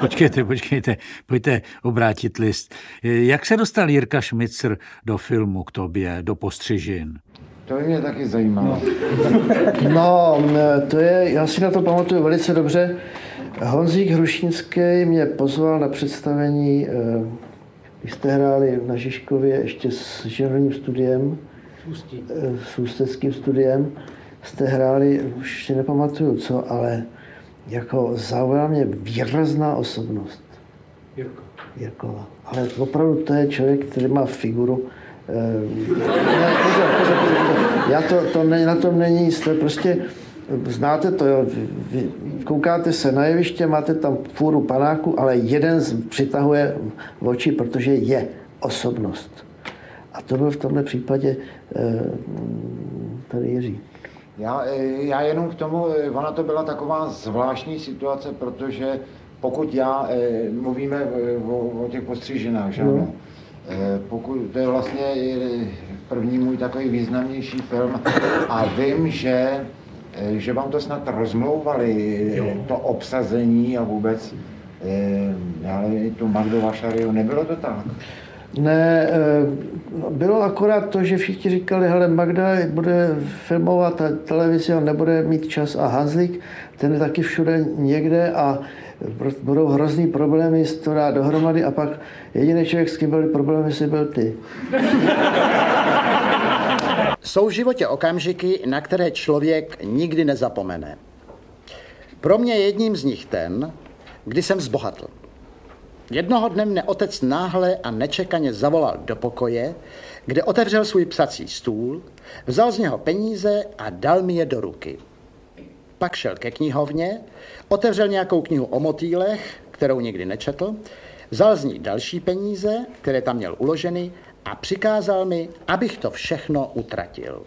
Počkejte, pojďte obrátit list. Jak se dostal Jirka Šmicr do filmu k tobě, do Postřižin? To by mě taky zajímalo. No, to je, já si na to pamatuju velice dobře. Honzík Hrušínský mě pozval na představení, když jste hráli na Žižkově ještě s Žižkovým studiem, s ústeckým studiem, jste hráli, už si nepamatuju co, ale jako zaujala mě výrazná osobnost. Jirkova. Ale opravdu to je člověk, který má figuru. Pozor. Na tom není nic, prostě znáte to, jo. Vy koukáte se na jeviště, máte tam fůru panáku, ale jeden přitahuje v oči, protože je osobnost. A to byl v tomhle případě tady Jiří. Já jenom k tomu, ona to byla taková zvláštní situace, protože pokud mluvíme o těch Postřižinách, že ano, pokud to je vlastně první můj takový významnější film a vím, že vám to snad rozmlouvali, to obsazení a vůbec, tu Magdu Vašariu, nebylo to tak? Ne, bylo akorát to, že všichni říkali, hele, Magda bude filmovat televizi, on nebude mít čas a Hanzlík, ten je taky všude někde a budou hrozný problémy s to dát dohromady a pak jediný člověk, s kým byly problémy, si byl ty. Jsou v životě okamžiky, na které člověk nikdy nezapomene. Pro mě je jedním z nich ten, kdy jsem zbohatl. Jednoho dne mne otec náhle a nečekaně zavolal do pokoje, kde otevřel svůj psací stůl, vzal z něho peníze a dal mi je do ruky. Pak šel ke knihovně, otevřel nějakou knihu o motýlech, kterou nikdy nečetl, vzal z ní další peníze, které tam měl uloženy, a přikázal mi, abych to všechno utratil.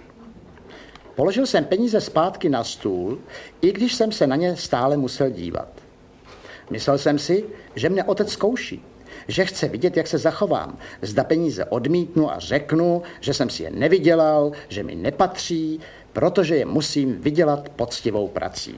Položil jsem peníze zpátky na stůl, i když jsem se na ně stále musel dívat. Myslel jsem si, že mne otec zkouší, že chce vidět, jak se zachovám. Zda peníze odmítnu a řeknu, že jsem si je nevydělal, že mi nepatří, protože je musím vydělat poctivou prací.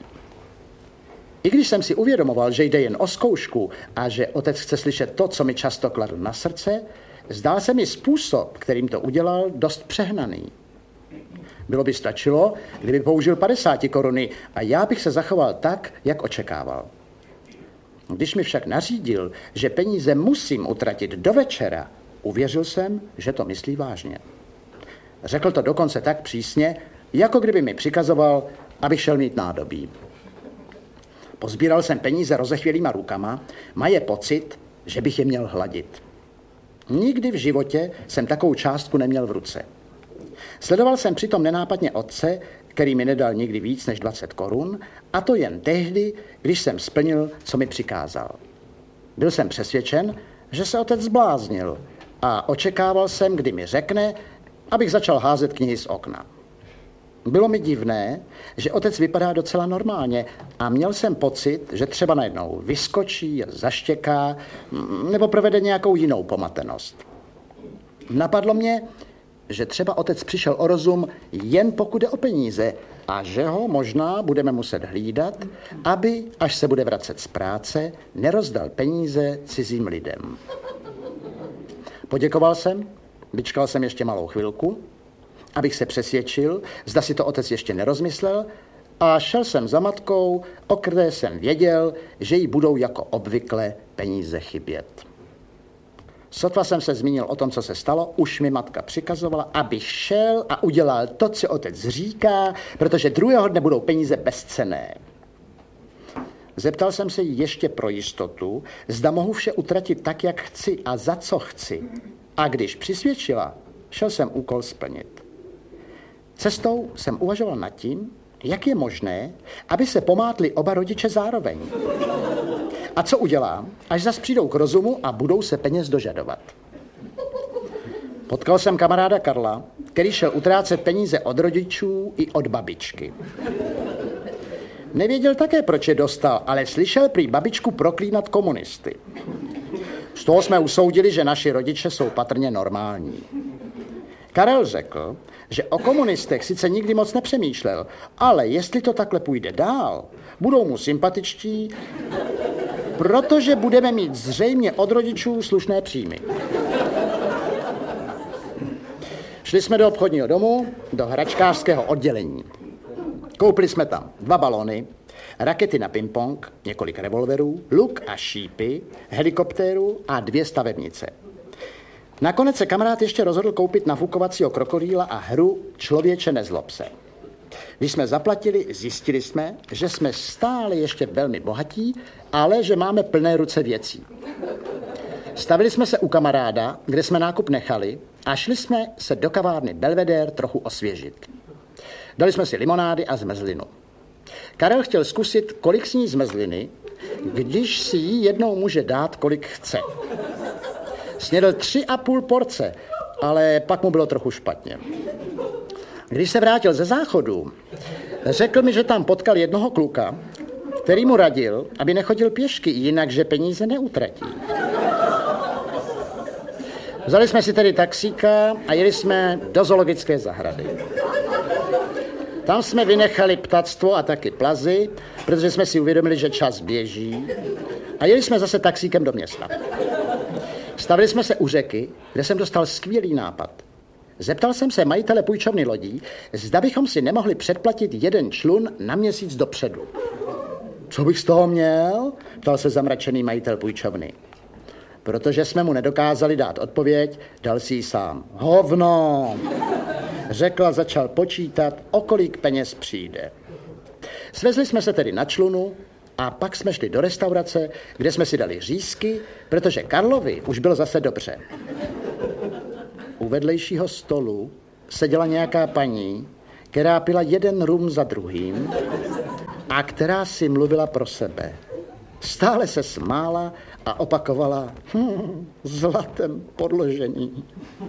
I když jsem si uvědomoval, že jde jen o zkoušku a že otec chce slyšet to, co mi často kladl na srdce, zdál se mi způsob, kterým to udělal, dost přehnaný. Bylo by stačilo, kdyby použil 50 koruny a já bych se zachoval tak, jak očekával. Když mi však nařídil, že peníze musím utratit do večera, uvěřil jsem, že to myslí vážně. Řekl to dokonce tak přísně, jako kdyby mi přikazoval, abych šel mít nádobí. Pozbíral jsem peníze rozechvělýma rukama, maje pocit, že bych je měl hladit. Nikdy v životě jsem takovou částku neměl v ruce. Sledoval jsem přitom nenápadně otce, který mi nedal nikdy víc než 20 korun, a to jen tehdy, když jsem splnil, co mi přikázal. Byl jsem přesvědčen, že se otec zbláznil a očekával jsem, kdy mi řekne, abych začal házet knihy z okna. Bylo mi divné, že otec vypadá docela normálně a měl jsem pocit, že třeba najednou vyskočí, zaštěká nebo provede nějakou jinou pomatenost. Napadlo mě, že třeba otec přišel o rozum jen pokud jde o peníze a že ho možná budeme muset hlídat, aby, až se bude vracet z práce, nerozdal peníze cizím lidem. Poděkoval jsem, vyčkal jsem ještě malou chvilku, abych se přesvědčil, zda si to otec ještě nerozmyslel, a šel jsem za matkou, o které jsem věděl, že jí budou jako obvykle peníze chybět. Sotva jsem se zmínil o tom, co se stalo, už mi matka přikazovala, abych šel a udělal to, co otec říká, protože druhého dne budou peníze bezcenné. Zeptal jsem se jí ještě pro jistotu, zda mohu vše utratit tak, jak chci a za co chci. A když přisvědčila, šel jsem úkol splnit. Cestou jsem uvažoval nad tím, jak je možné, aby se pomátli oba rodiče zároveň. A co udělám, až zas přijdou k rozumu a budou se peněz dožadovat. Potkal jsem kamaráda Karla, který šel utrácet peníze od rodičů i od babičky. Nevěděl také, proč je dostal, ale slyšel prý babičku proklínat komunisty. Z toho jsme usoudili, že naši rodiče jsou patrně normální. Karel řekl, že o komunistech sice nikdy moc nepřemýšlel, ale jestli to takhle půjde dál, budou mu sympatičtí protože budeme mít zřejmě od rodičů slušné příjmy. Šli jsme do obchodního domu, do hračkářského oddělení. Koupili jsme tam 2 balony, rakety na ping-pong, několik revolverů, luk a šípy, helikoptéru a 2 stavebnice. Nakonec se kamarád ještě rozhodl koupit nafukovacího krokodýla a hru Člověče nezlob se. Když jsme zaplatili, zjistili jsme, že jsme stále ještě velmi bohatí, ale že máme plné ruce věcí. Stavili jsme se u kamaráda, kde jsme nákup nechali, a šli jsme se do kavárny Belvedere trochu osvěžit. Dali jsme si limonády a zmrzlinu. Karel chtěl zkusit, kolik sní zmrzliny, když si ji jednou může dát, kolik chce. Snědl 3,5 porce, ale pak mu bylo trochu špatně. Když se vrátil ze záchodu, řekl mi, že tam potkal jednoho kluka, který mu radil, aby nechodil pěšky, jinak že peníze neutratí. Vzali jsme si tedy taxíka a jeli jsme do zoologické zahrady. Tam jsme vynechali ptactvo a taky plazy, protože jsme si uvědomili, že čas běží, a jeli jsme zase taxíkem do města. Stavili jsme se u řeky, kde jsem dostal skvělý nápad. Zeptal jsem se majitele půjčovny lodí, zda bychom si nemohli předplatit 1 člun na měsíc dopředu. Co bych z toho měl? Ptal se zamračený majitel půjčovny. Protože jsme mu nedokázali dát odpověď, dal si ji sám. Hovno! Řekl a začal počítat, o kolik peněz přijde. Svezli jsme se tedy na člunu a pak jsme šli do restaurace, kde jsme si dali řízky, protože Karlovi už bylo zase dobře. U vedlejšího stolu seděla nějaká paní, která pila 1 rum za druhým a která si mluvila pro sebe. Stále se smála a opakovala zlatem podložení.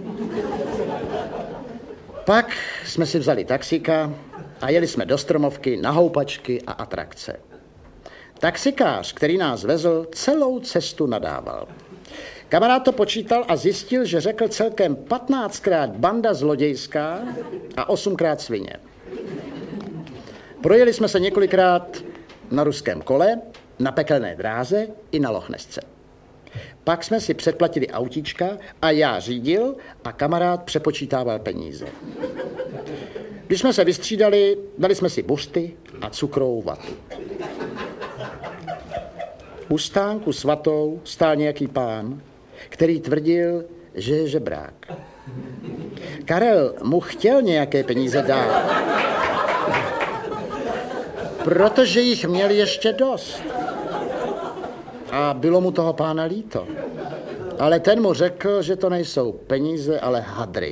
Pak jsme si vzali taxíka a jeli jsme do Stromovky na houpačky a atrakce. Taxikář, který nás vezl, celou cestu nadával. Kamarád to počítal a zjistil, že řekl celkem 15krát banda zlodějská a 8krát svině. Projeli jsme se několikrát na ruském kole, na pekelné dráze i na Lochnesce. Pak jsme si předplatili autíčka a já řídil a kamarád přepočítával peníze. Když jsme se vystřídali, dali jsme si buřty a cukrovou vatu. U stánku s vatou stál nějaký pán, který tvrdil, že je žebrák. Karel mu chtěl nějaké peníze dát, protože jich měl ještě dost. A bylo mu toho pána líto. Ale ten mu řekl, že to nejsou peníze, ale hadry.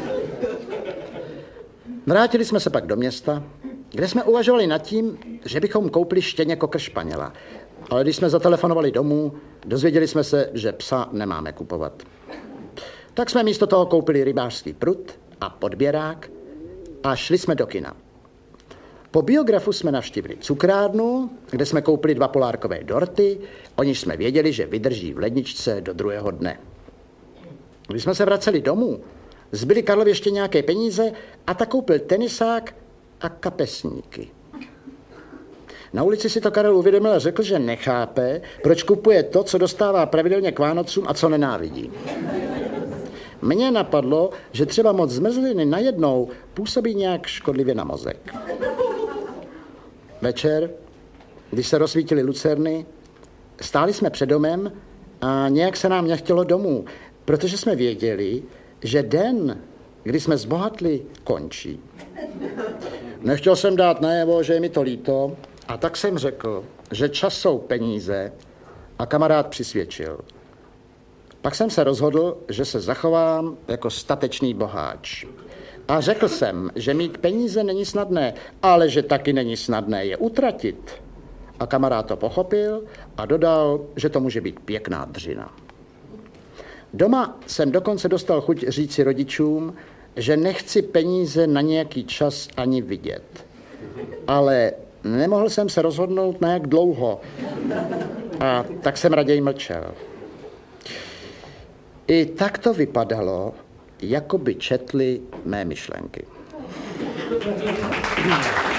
Vrátili jsme se pak do města, kde jsme uvažovali nad tím, že bychom koupili štěně kokr španěla. Ale když jsme zatelefonovali domů, dozvěděli jsme se, že psa nemáme kupovat. Tak jsme místo toho koupili rybářský prut a podběrák a šli jsme do kina. Po Biografu jsme navštívili cukrárnu, kde jsme koupili 2 polárkové dorty, o níž jsme věděli, že vydrží v ledničce do druhého dne. Když jsme se vraceli domů, zbyly Karlovi ještě nějaké peníze a tak koupil tenisák a kapesníky. Na ulici si to Karel uvědomil a řekl, že nechápe, proč kupuje to, co dostává pravidelně k Vánocům a co nenávidí. Mně napadlo, že třeba moc zmrzliny najednou působí nějak škodlivě na mozek. Večer, když se rozsvítily lucerny, stáli jsme před domem a nějak se nám nechtělo domů, protože jsme věděli, že den, kdy jsme zbohatli, končí. Nechtěl jsem dát najevo, že je mi to líto, a tak jsem řekl, že čas jsou peníze, a kamarád přisvědčil. Pak jsem se rozhodl, že se zachovám jako statečný boháč. A řekl jsem, že mít peníze není snadné, ale že taky není snadné je utratit. A kamarád to pochopil a dodal, že to může být pěkná dřina. Doma jsem dokonce dostal chuť říci rodičům, že nechci peníze na nějaký čas ani vidět. Ale nemohl jsem se rozhodnout, na jak dlouho. A tak jsem raději mlčel. I tak to vypadalo, jako by četli mé myšlenky.